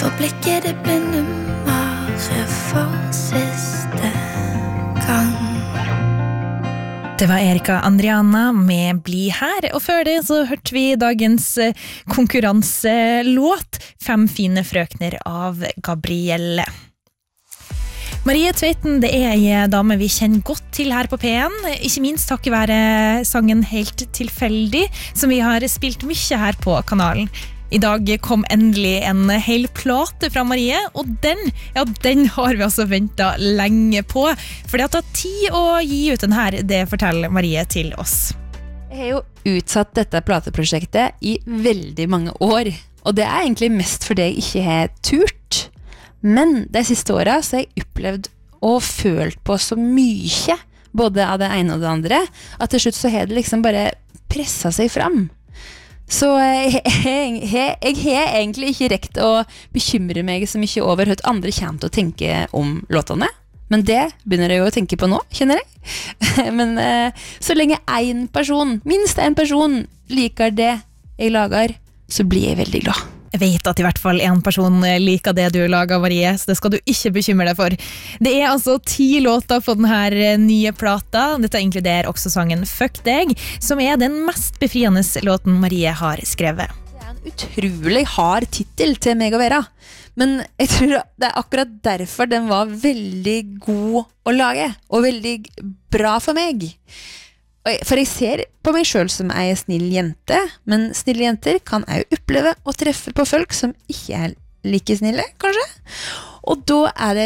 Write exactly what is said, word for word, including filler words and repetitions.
For blikket det blinde bare for siste gang. Det var Erika Andriana med Bli her, og før det så hørte vi dagens konkurranselåt Fem fine frøkner av Gabrielle. Marie Tveiten, det er en dame vi kjenner godt til her på P en, ikke minst takket være sangen Helt tilfeldig, som vi har spilt mye her på kanalen. I dag kom endelig en hel plate fra Marie, og den, ja, den har vi altså ventet lenge på. For det har tatt tid å gi ut den her, det forteller Marie til oss. Jeg har jo utsatt dette plateprosjektet i veldig mange år, og det er egentlig mest fordi jeg ikke har turt. Men de siste årene så har jeg opplevd og følt på så mye, både av det ene og det andre, at til slutt så har det liksom bare presset seg fram. Så jeg, jeg, jeg, jeg har egentlig ikke rekt å bekymre meg så mye over hva andre kommer til å tenke om låtene. Men det begynner jeg jo å tenke på nå, kjenner jeg. Men så lenge en person, minst en person, liker det jeg lager, så blir jeg veldig glad. Jeg vet at i hvert fall en person liker det du lager, Marie, så det skal du ikke bekymre deg for. Det er altså ti låter på denne nye plata. Dette inkluderer også sangen Fuck deg, som er den mest befriende låten Marie har skrevet. Det er en utrolig hard titel til meg å være, men jeg tror det er akkurat derfor den var veldig god å lage, og veldig bra for meg. For jeg ser på meg selv som en snill jente, men snille jenter kan også oppleve å treffe på folk som ikke er like snille, kanskje. Og da er det